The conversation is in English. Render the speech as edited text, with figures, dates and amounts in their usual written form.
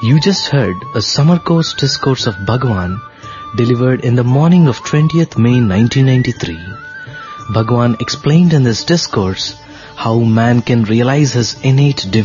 You just heard a summer course discourse of Bhagwan delivered in the morning of 20th May 1993. Bhagwan explained in this discourse how man can realize his innate divinity